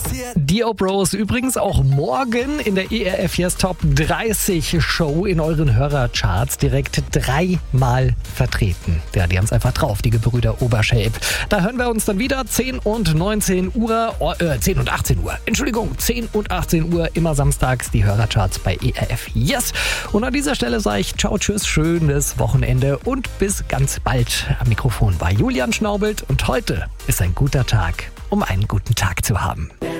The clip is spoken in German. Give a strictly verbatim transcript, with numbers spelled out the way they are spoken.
Die Bros übrigens auch morgen in der E R F Yes Top dreißig Show in euren Hörercharts direkt dreimal vertreten. Ja, die haben es einfach drauf, die Gebrüder Obershape. Da hören wir uns dann wieder zehn und neunzehn Uhr, oh, äh, zehn und achtzehn Uhr. Entschuldigung, zehn und achtzehn Uhr, immer samstags die Hörercharts bei E R F Yes. Und an dieser Stelle sage ich ciao, tschüss, schönes Wochenende und bis ganz bald. Am Mikrofon war Julian Schnaubelt und heute ist ein guter Tag, um einen guten Tag zu haben.